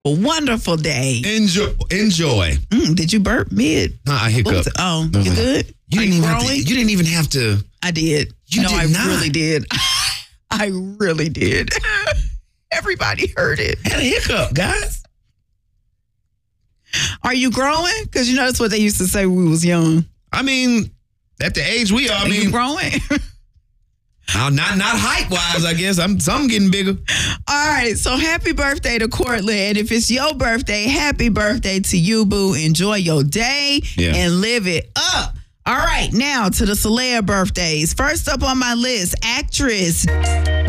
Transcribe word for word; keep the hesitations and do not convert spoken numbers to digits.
a wonderful day. Enjoy. Enjoy. Mm, did you burp mid? No, I hiccup. Oh, you good? You Are didn't you even have growing? to, you didn't even have to. I did. You no, did I not. really did. I really did. Everybody heard it. Had a hiccup, guys. Are you growing? Because you know that's what they used to say when we was young. I mean, at the age we are, I Are mean, you growing? uh, not not height wise, I guess. I'm some getting bigger. All right, so happy birthday to Cortland. And if it's your birthday, happy birthday to you, boo. Enjoy your day Yeah. and live it up. All right, now to the celeb birthdays. First up on my list, actress